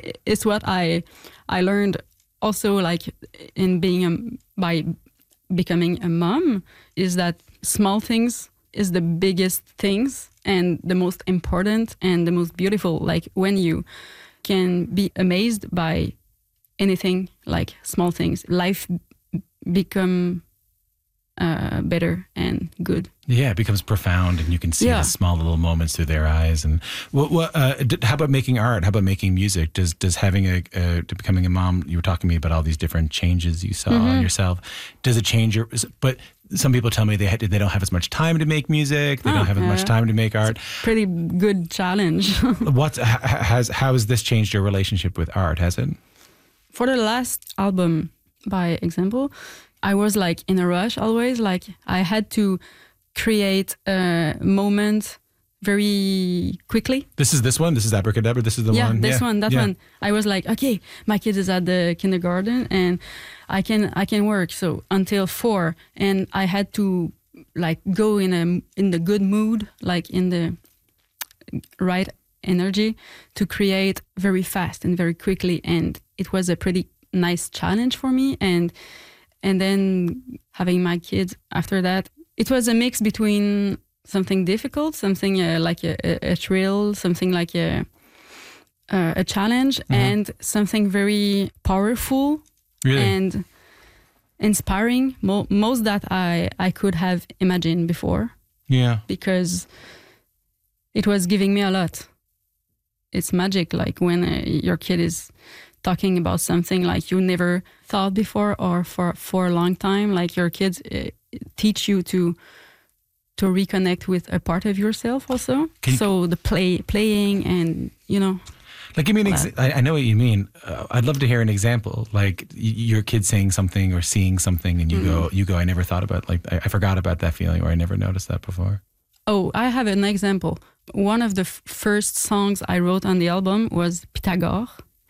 it's what I learned also, like in being by becoming a mom, is that small things is the biggest things and the most important and the most beautiful. Like when you can be amazed by anything, like small things, life become better and good. Yeah, it becomes profound, and you can see the small little moments through their eyes. And how about making art? How about making music? Does having becoming a mom? You were talking to me about all these different changes you saw in yourself. Does it change your? But some people tell me they don't have as much time to make music. They don't have as much time to make art. Pretty good challenge. How has this changed your relationship with art? Has it? For the last album, by example, I was like in a rush always. Like I had to create a moment very quickly. This is this one? This is Abracadabra? This is the one? This one, that one. I was like, okay, my kid is at the kindergarten and I can work. So until 4, and I had to like go in the good mood, like in the right energy to create very fast and very quickly. And it was a pretty nice challenge for me. And then having my kids after that, it was a mix between something difficult, something like a thrill, something like a challenge, and something very powerful and inspiring. Most that I could have imagined before. Yeah. Because it was giving me a lot. It's magic, like when your kid is talking about something like you never thought before, or for a long time, like your kids teach you to reconnect with a part of yourself also. So the playing and, Like, give me an I know what you mean. I'd love to hear an example, like your kid saying something or seeing something and you go, I never thought about, like, I forgot about that feeling, or I never noticed that before. Oh, I have an example. One of the first songs I wrote on the album was Pythagore.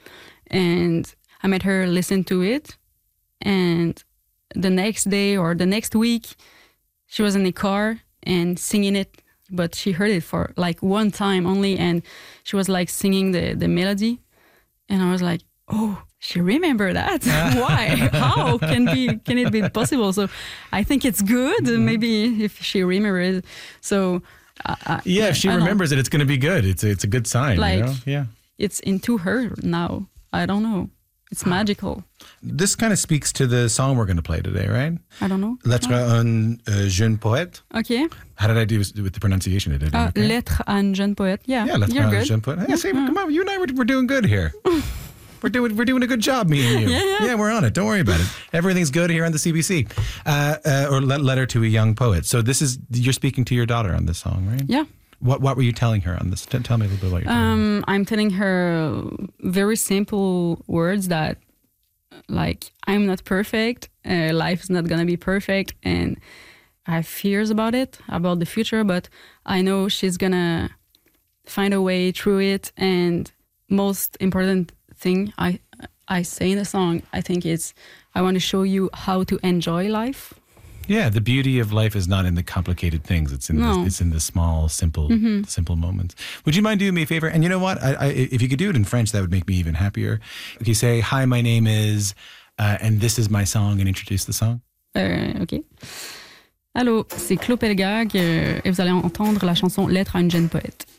And I made her listen to it. And the next day or the next week, she was in the car and singing it. But she heard it for like one time only. And she was like singing the melody. And I was like, oh, she remembered that. Why? How can it be possible? So I think it's good. Maybe if she remembers. So if she remembers it, it's going to be good. It's a good sign. Like, Yeah. It's into her now. I don't know. It's magical. This kind of speaks to the song we're going to play today, right? I don't know. Lettre à un jeune poète. Okay. How did I do with the pronunciation? Did I do okay? Lettre à un jeune poète. Yeah, lettre you're à un good. jeune poète. Hey, see, come on, you and I, we're doing good here. We're doing a good job, me and you. Yeah, we're on it. Don't worry about it. Everything's good here on the CBC. Or Letter to a Young Poet. So you're speaking to your daughter on this song, right? Yeah. What were you telling her on this? Tell me a little bit about your daughter. I'm telling her very simple words that, like, I'm not perfect. Life is not gonna be perfect, and I have fears about it, about the future. But I know she's gonna find a way through it. And most important thing I say in the song, I think it's I want to show you how to enjoy life. Yeah, the beauty of life is not in the complicated things. It's in the small, simple moments. Would you mind doing me a favor? And you know what? If you could do it in French, that would make me even happier. If you say, hi, my name is, and this is my song, and introduce the song. OK. Allô, c'est Claude Pelgag et vous allez entendre la chanson Lettre à une jeune poète.